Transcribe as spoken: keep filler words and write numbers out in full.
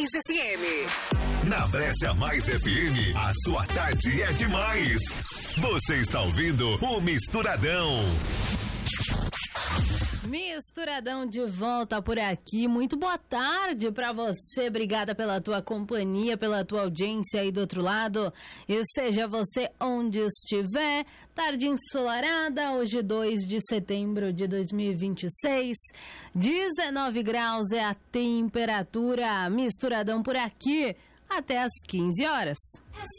Mais F M. Na Brescia Mais F M, a sua tarde é demais. Você está ouvindo o Misturadão. Misturadão de volta por aqui. Muito boa tarde pra você. Obrigada pela tua companhia, pela tua audiência aí do outro lado. Esteja você onde estiver. Tarde ensolarada, hoje dois de setembro de dois mil e vinte e seis. dezenove graus é a temperatura. Misturadão por aqui até às quinze horas.